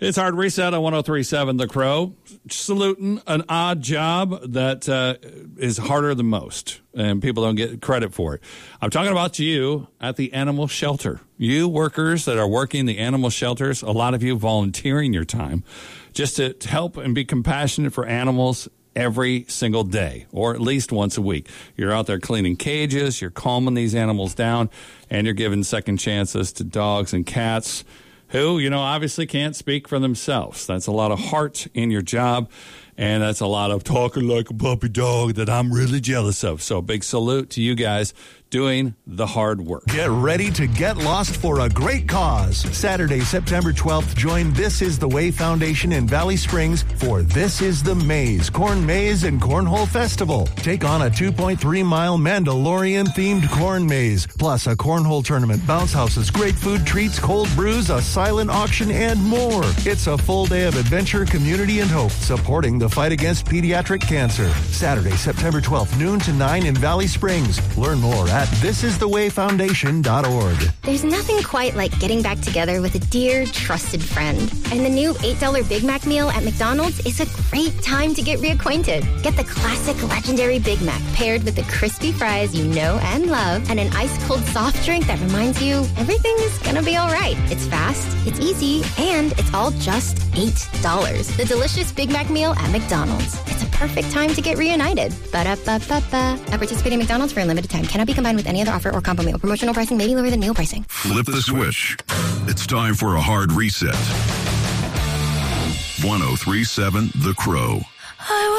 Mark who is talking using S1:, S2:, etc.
S1: It's Hard Reset on 103.7 The Crow. Saluting an odd job that is harder than most, and people don't get credit for it. I'm talking about you at the animal shelter. You workers that are working the animal shelters, a lot of you volunteering your time just to help and be compassionate for animals every single day, or at least once a week. You're out there cleaning cages, you're calming these animals down, and you're giving second chances to dogs and cats who, obviously can't speak for themselves. That's a lot of heart in your job, and that's a lot of talking like a puppy dog that I'm really jealous of. So big salute to you guys doing the hard work.
S2: Get ready to get lost for a great cause. Saturday, September 12th, join This Is the Way Foundation in Valley Springs for This Is the Maze, Corn Maze and Cornhole Festival. Take on a 2.3-mile Mandalorian-themed corn maze, plus a cornhole tournament, bounce houses, great food treats, cold brews, a silent auction, and more. It's a full day of adventure, community, and hope, supporting the fight against pediatric cancer. Saturday, September 12th, noon to 9 in Valley Springs. Learn more at thisisthewayfoundation.org.
S3: There's nothing quite like getting back together with a dear, trusted friend. And the new $8 Big Mac meal at McDonald's is a great time to get reacquainted. Get the classic legendary Big Mac paired with the crispy fries you know and love and an ice-cold soft drink that reminds you everything is gonna be all right. It's fast, it's easy, and it's all just $8. The delicious Big Mac meal at McDonald's. It's a perfect time to get reunited. Ba-da-ba-ba-ba. At participating McDonald's for a limited time. Cannot be combined with any other offer or combo meal. Promotional pricing may be lower than meal pricing.
S4: Flip the switch. It's time for a hard reset. 103.7 The Crow.